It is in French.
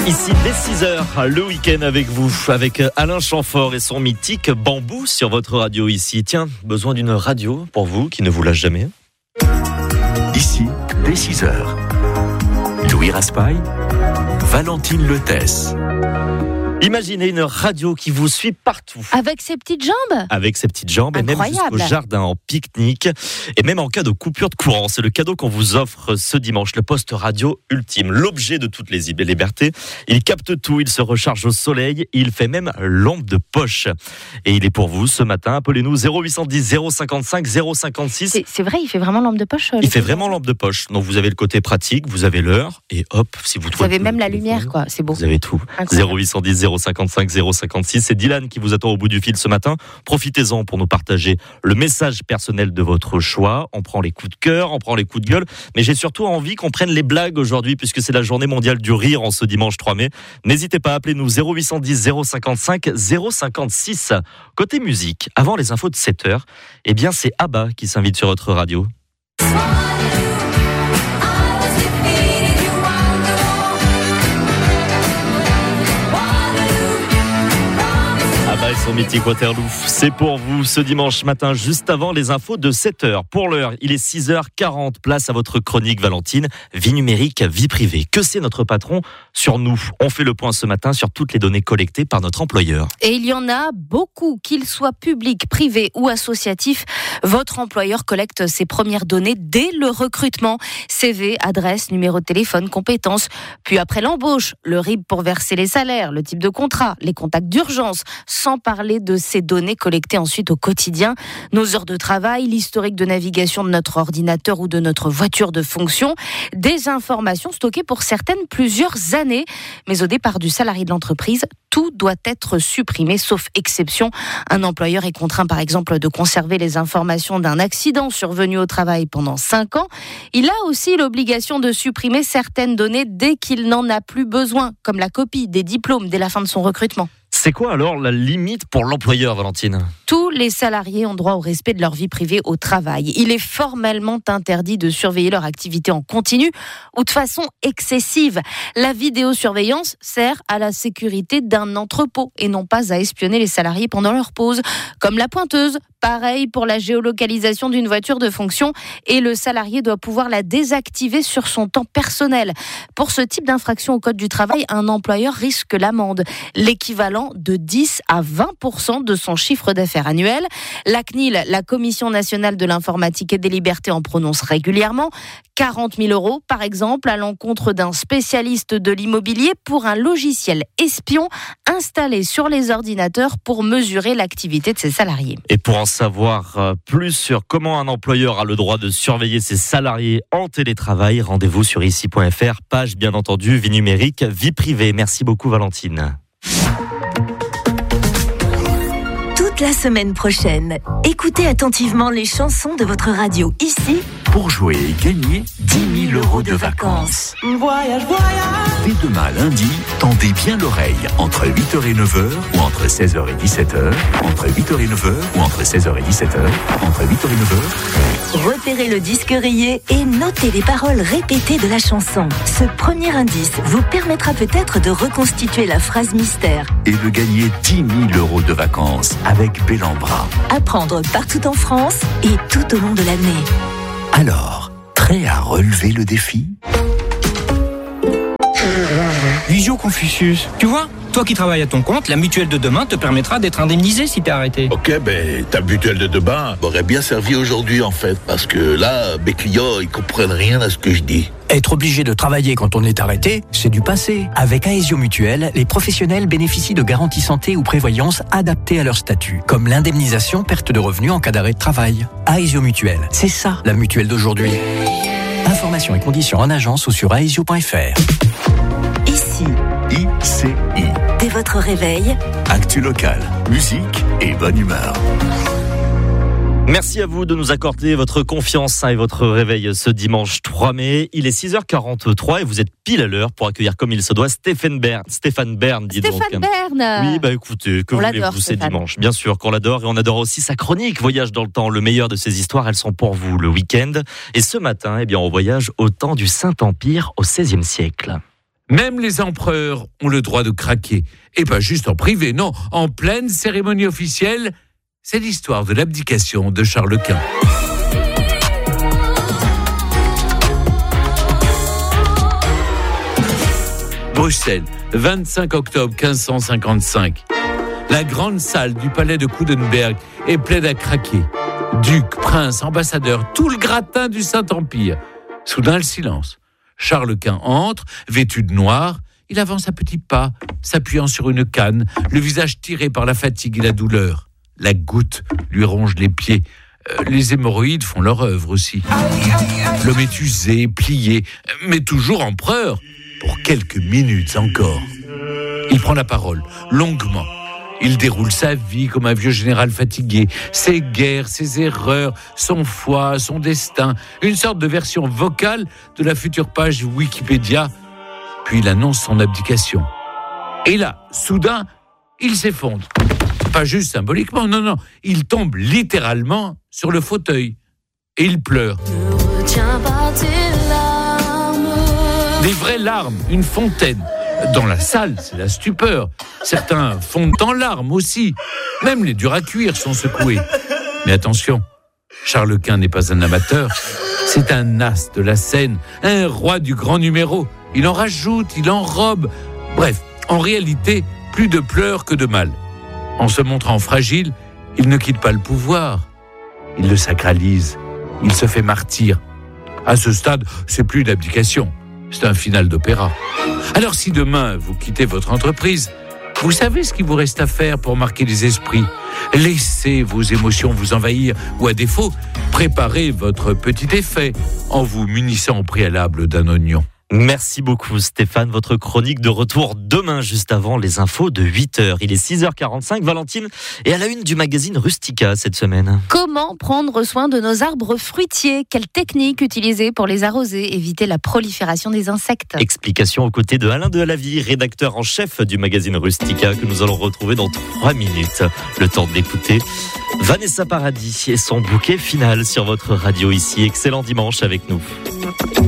Ici dès 6h, le week-end avec vous, avec Alain Chamfort et son mythique Bambou sur votre radio ici. Tiens, besoin d'une radio pour vous qui ne vous lâche jamais. Ici, dès 6h. Louis Raspail, Valentine Letesse. Imaginez une radio qui vous suit partout. Avec ses petites jambes. Avec ses petites jambes et même jusqu'au jardin en pique-nique. Et même en cas de coupure de courant. C'est le cadeau qu'on vous offre ce dimanche. Le poste radio ultime. L'objet de toutes les libertés. Il capte tout, il se recharge au soleil. Il fait même lampe de poche. Et il est pour vous ce matin. Appelez-nous 0810 055 056. C'est vrai, il fait vraiment lampe de poche. Il fait vraiment lampe de poche. Donc vous avez le côté pratique, vous avez l'heure. Et hop, si vous avez même la lumière, quoi. C'est beau. Vous avez tout. Incroyable. 0810 055 056. C'est Dylan qui vous attend au bout du fil ce matin. Profitez-en pour nous partager le message personnel de votre choix. On prend les coups de cœur, on prend les coups de gueule. Mais j'ai surtout envie qu'on prenne les blagues aujourd'hui puisque c'est la journée mondiale du rire en ce dimanche 3 mai. N'hésitez pas à appeler nous 0810 055 056. Côté musique, avant les infos de 7h, eh bien c'est ABBA qui s'invite sur votre radio. Et son mythique Waterloo, c'est pour vous ce dimanche matin, juste avant les infos de 7h. Pour l'heure, il est 6h40, place à votre chronique Valentine, vie numérique, vie privée. Que sait notre patron sur nous? On fait le point ce matin sur toutes les données collectées par notre employeur. Et il y en a beaucoup, qu'ils soient publics, privés ou associatifs. Votre employeur collecte ses premières données dès le recrutement. CV, adresse, numéro de téléphone, compétences. Puis après l'embauche, le RIB pour verser les salaires, le type de contrat, les contacts d'urgence, sans parler de ces données collectées ensuite au quotidien, nos heures de travail, l'historique de navigation de notre ordinateur ou de notre voiture de fonction, des informations stockées pour certaines plusieurs années. Mais au départ du salarié de l'entreprise, tout doit être supprimé, sauf exception. Un employeur est contraint par exemple de conserver les informations d'un accident survenu au travail pendant 5 ans. Il a aussi l'obligation de supprimer certaines données dès qu'il n'en a plus besoin, comme la copie des diplômes dès la fin de son recrutement. C'est quoi alors la limite pour l'employeur, Valentine ? Tous les salariés ont droit au respect de leur vie privée au travail. Il est formellement interdit de surveiller leur activité en continu ou de façon excessive. La vidéosurveillance sert à la sécurité d'un entrepôt et non pas à espionner les salariés pendant leur pause, comme la pointeuse. Pareil pour la géolocalisation d'une voiture de fonction et le salarié doit pouvoir la désactiver sur son temps personnel. Pour ce type d'infraction au code du travail, un employeur risque l'amende, l'équivalent de 10 à 20% de son chiffre d'affaires annuel. La CNIL, la Commission nationale de l'informatique et des libertés, en prononce régulièrement. 40 000 € par exemple à l'encontre d'un spécialiste de l'immobilier pour un logiciel espion installé sur les ordinateurs pour mesurer l'activité de ses salariés. Et pour en savoir plus sur comment un employeur a le droit de surveiller ses salariés en télétravail, rendez-vous sur ici.fr, page bien entendu vie numérique, vie privée. Merci beaucoup Valentine. Toute la semaine prochaine, écoutez attentivement les chansons de votre radio ici pour jouer et gagner 10 000 € de vacances. Voyage. Dès demain lundi, tendez bien l'oreille entre 8h et 9h ou entre 16h et 17h, entre 8h et 9h ou entre 16h et 17h, entre 8h et 9h. Repérez le disque rayé et notez les paroles répétées de la chanson. Ce premier indice vous permettra peut-être de reconstituer la phrase mystère et de gagner 10 000 € de vacances avec Bellambra. À prendre partout en France et tout au long de l'année. Alors, prêt à relever le défi ? Visio Confucius, tu vois, toi qui travailles à ton compte, la mutuelle de demain te permettra d'être indemnisé si t'es arrêté. Ok, ta mutuelle de demain m'aurait bien servi aujourd'hui en fait, parce que là, mes clients, ils comprennent rien à ce que je dis. Être obligé de travailler quand on est arrêté, c'est du passé. Avec Aesio Mutuelle, les professionnels bénéficient de garanties santé ou prévoyance adaptées à leur statut, comme l'indemnisation perte de revenus en cas d'arrêt de travail. Aesio Mutuelle, c'est ça la mutuelle d'aujourd'hui. Informations et conditions en agence ou sur aesio.fr. Ici, ICI. Dès votre réveil, actu local, musique et bonne humeur. Merci à vous de nous accorder votre confiance et votre réveil ce dimanche 3 mai. Il est 6h43 et vous êtes pile à l'heure pour accueillir comme il se doit Stéphane Bern, dis donc. Stéphane Bern. Oui, écoutez, que voulez-vous, c'est dimanche. Bien sûr qu'on l'adore et on adore aussi sa chronique Voyage dans le temps. Le meilleur de ces histoires, elles sont pour vous le week-end. Et ce matin, on voyage au temps du Saint-Empire au XVIe siècle. Même les empereurs ont le droit de craquer. Et pas juste en privé, non, en pleine cérémonie officielle. C'est l'histoire de l'abdication de Charles Quint. Bruxelles, 25 octobre 1555. La grande salle du palais de Coudenberg est pleine à craquer. Duc, prince, ambassadeur, tout le gratin du Saint-Empire. Soudain, le silence. Charles Quint entre, vêtu de noir. Il avance à petits pas, s'appuyant sur une canne, le visage tiré par la fatigue et la douleur. La goutte lui ronge les pieds. Les hémorroïdes font leur œuvre aussi. L'homme est usé, plié, mais toujours empereur. Pour quelques minutes encore. Il prend la parole, longuement. Il déroule sa vie comme un vieux général fatigué. Ses guerres, ses erreurs, son foi, son destin. Une sorte de version vocale de la future page Wikipédia. Puis il annonce son abdication. Et là, soudain, il s'effondre. Pas juste symboliquement, non. Il tombe littéralement sur le fauteuil. Et il pleure. Ne retiens pas tes larmes. Des vraies larmes, une fontaine. Dans la salle, c'est la stupeur. Certains fondent en larmes aussi. Même les durs à cuire sont secoués. Mais attention, Charles Quint n'est pas un amateur. C'est un as de la scène, un roi du grand numéro. Il en rajoute, il enrobe. Bref, en réalité, plus de pleurs que de mal. En se montrant fragile, il ne quitte pas le pouvoir. Il le sacralise. Il se fait martyr. À ce stade, c'est plus une abdication. C'est un final d'opéra. Alors si demain, vous quittez votre entreprise, vous savez ce qu'il vous reste à faire pour marquer les esprits. Laissez vos émotions vous envahir ou à défaut, préparez votre petit effet en vous munissant au préalable d'un oignon. Merci beaucoup Stéphane, votre chronique de retour demain juste avant les infos de 8h. Il est 6h45, Valentine est à la une du magazine Rustica cette semaine. Comment prendre soin de nos arbres fruitiers ? Quelle technique utiliser pour les arroser, éviter la prolifération des insectes ? Explication aux côtés de Alain Delavie, rédacteur en chef du magazine Rustica que nous allons retrouver dans 3 minutes. Le temps d'écouter Vanessa Paradis et son bouquet final sur votre radio ici. Excellent dimanche avec nous.